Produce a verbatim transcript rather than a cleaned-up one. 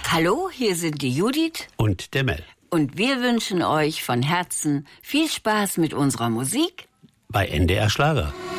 Hallo, hier sind die Judith und der Mel. Und wir wünschen euch von Herzen viel Spaß mit unserer Musik bei N D R Schlager.